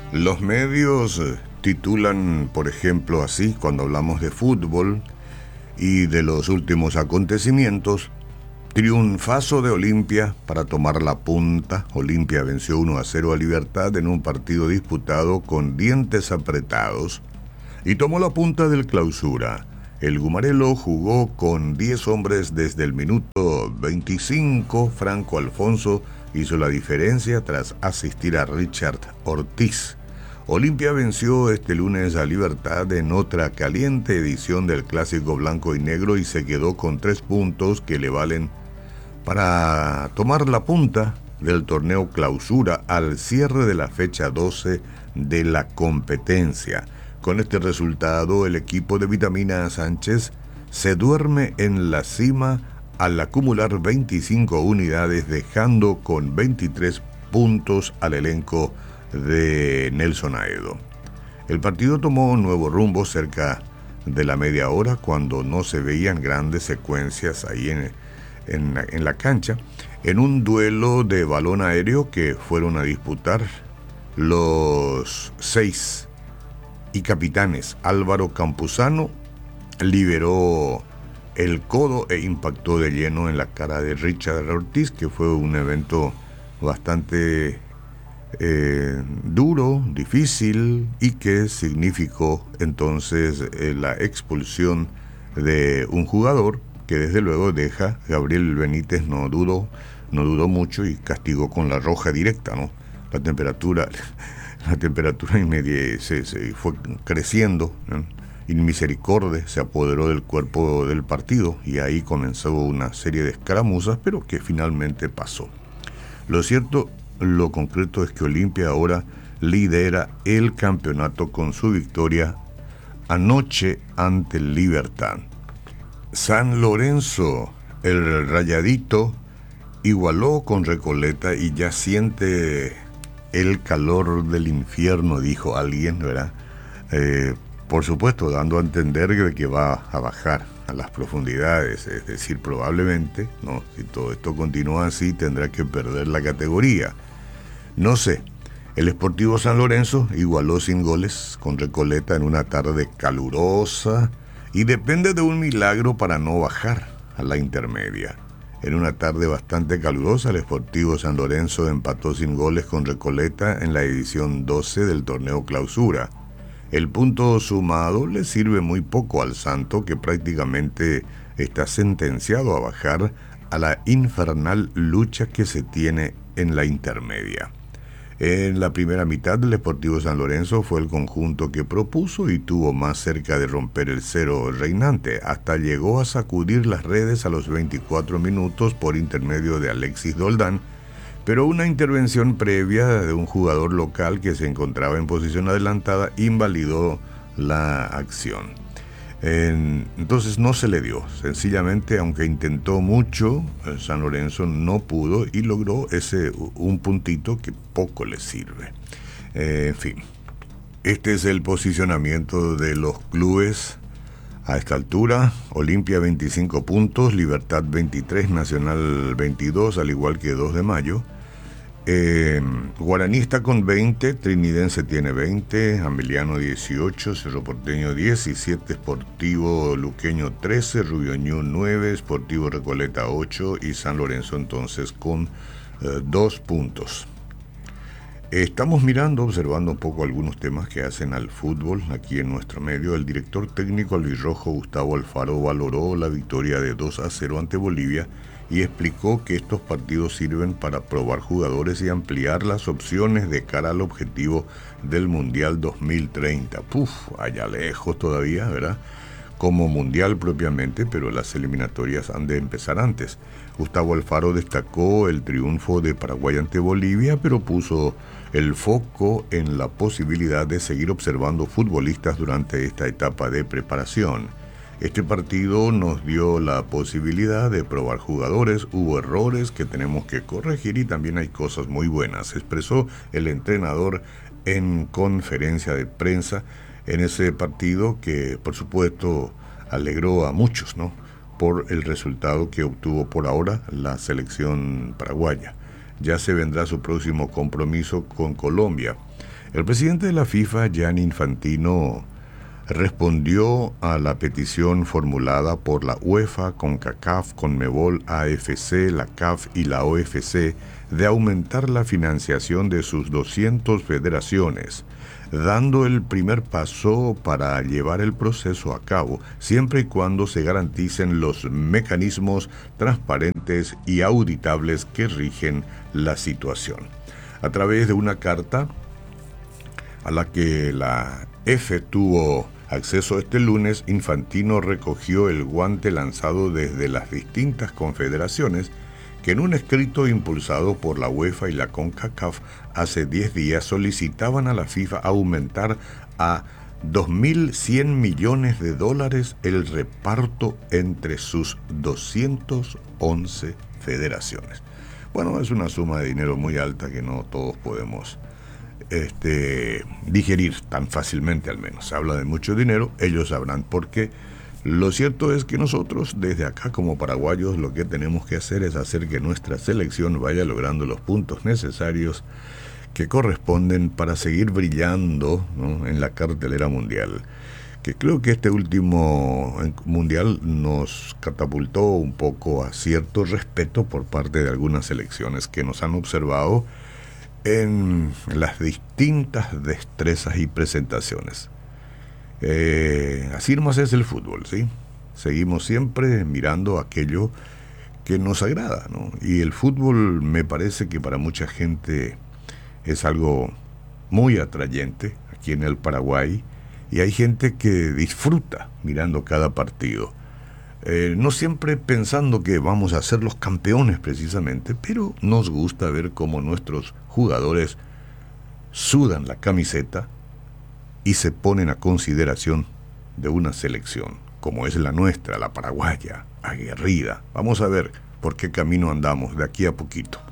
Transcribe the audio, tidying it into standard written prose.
Los medios titulan, por ejemplo, así, cuando hablamos de fútbol y de los últimos acontecimientos: triunfazo de Olimpia para tomar la punta. Olimpia venció 1-0 a Libertad en un partido disputado con dientes apretados y tomó la punta del Clausura. El Gumarelo jugó con 10 hombres desde el minuto 25. Franco Alfonso hizo la diferencia tras asistir a Richard Ortiz. Olimpia venció este lunes a Libertad en otra caliente edición del Clásico Blanco y Negro y se quedó con 3 puntos que le valen para tomar la punta del torneo Clausura al cierre de la fecha 12 de la competencia. Con este resultado, el equipo de Vitamina Sánchez se duerme en la cima al acumular 25 unidades, dejando con 23 puntos al elenco de Nelson Aedo. El partido tomó un nuevo rumbo cerca de la media hora, cuando no se veían grandes secuencias ahí en la cancha, en un duelo de balón aéreo que fueron a disputar los 6 y capitanes. Álvaro Campuzano liberó el codo e impactó de lleno en la cara de Richard Ortiz, que fue un evento bastante duro, difícil, y que significó entonces la expulsión de un jugador que desde luego deja. Gabriel Benítez no dudó mucho y castigó con la roja directa, ¿no? La temperatura se fue creciendo, ¿no? Inmisericordia se apoderó del cuerpo del partido y ahí comenzó una serie de escaramuzas, pero que finalmente pasó. Lo cierto, lo concreto es que Olimpia ahora lidera el campeonato con su victoria anoche ante el Libertad. San Lorenzo, el Rayadito, igualó con Recoleta y ya siente el calor del infierno, dijo alguien, ¿verdad? Por supuesto, dando a entender de que va a bajar a las profundidades, es decir, probablemente, ¿no? Si todo esto continúa así, tendrá que perder la categoría. No sé. El Sportivo San Lorenzo igualó sin goles con Recoleta en una tarde calurosa y depende de un milagro para no bajar a la intermedia. En una tarde bastante calurosa, el Sportivo San Lorenzo empató sin goles con Recoleta en la edición 12 del torneo Clausura. El punto sumado le sirve muy poco al Santo, que prácticamente está sentenciado a bajar a la infernal lucha que se tiene en la intermedia. En la primera mitad, del Sportivo San Lorenzo fue el conjunto que propuso y tuvo más cerca de romper el cero reinante. Hasta llegó a sacudir las redes a los 24 minutos por intermedio de Alexis Doldán, pero una intervención previa de un jugador local que se encontraba en posición adelantada invalidó la acción. Entonces no se le dio. Sencillamente, aunque intentó mucho, San Lorenzo no pudo y logró un puntito que poco le sirve. En fin, este es el posicionamiento de los clubes a esta altura. Olimpia 25 puntos, Libertad 23, Nacional 22, al igual que 2 de Mayo. Guaraní está con 20, Trinidense tiene 20, Ameliano 18, Cerro Porteño 17, Sportivo Luqueño 13, Rubio Ñu 9, Sportivo Recoleta 8 y San Lorenzo entonces con 2 puntos. Estamos observando un poco algunos temas que hacen al fútbol aquí en nuestro medio. El director técnico albirrojo Gustavo Alfaro valoró la victoria de 2-0 ante Bolivia y explicó que estos partidos sirven para probar jugadores y ampliar las opciones de cara al objetivo del Mundial 2030. Allá lejos todavía, ¿verdad? Como Mundial propiamente, pero las eliminatorias han de empezar antes. Gustavo Alfaro destacó el triunfo de Paraguay ante Bolivia, pero puso el foco en la posibilidad de seguir observando futbolistas durante esta etapa de preparación. Este partido nos dio la posibilidad de probar jugadores, hubo errores que tenemos que corregir y también hay cosas muy buenas, expresó el entrenador en conferencia de prensa en ese partido que, por supuesto, alegró a muchos, ¿no?, por el resultado que obtuvo por ahora la selección paraguaya. Ya se vendrá su próximo compromiso con Colombia. El presidente de la FIFA, Gianni Infantino, respondió a la petición formulada por la UEFA, CONCACAF, CONMEBOL, AFC, la CAF y la OFC de aumentar la financiación de sus 200 federaciones, dando el primer paso para llevar el proceso a cabo, siempre y cuando se garanticen los mecanismos transparentes y auditables que rigen la situación. A través de una carta a la que la F tuvo acceso este lunes, Infantino recogió el guante lanzado desde las distintas confederaciones que en un escrito impulsado por la UEFA y la CONCACAF hace 10 días solicitaban a la FIFA aumentar a $2.100 millones el reparto entre sus 211 federaciones. Bueno, es una suma de dinero muy alta que no todos podemos digerir tan fácilmente, al menos. Se habla de mucho dinero, ellos sabrán por qué. Lo cierto es que nosotros, desde acá como paraguayos, lo que tenemos que hacer es hacer que nuestra selección vaya logrando los puntos necesarios que corresponden para seguir brillando, ¿no?, en la cartelera mundial. Que creo que este último mundial nos catapultó un poco a cierto respeto por parte de algunas selecciones que nos han observado en las distintas destrezas y presentaciones. Así nomás es el fútbol, ¿sí? Seguimos siempre mirando aquello que nos agrada, ¿no? Y el fútbol me parece que para mucha gente es algo muy atrayente aquí en el Paraguay, y hay gente que disfruta mirando cada partido. No siempre pensando que vamos a ser los campeones precisamente, pero nos gusta ver cómo nuestros jugadores sudan la camiseta y se ponen a consideración de una selección como es la nuestra, la paraguaya, aguerrida. Vamos a ver por qué camino andamos de aquí a poquito.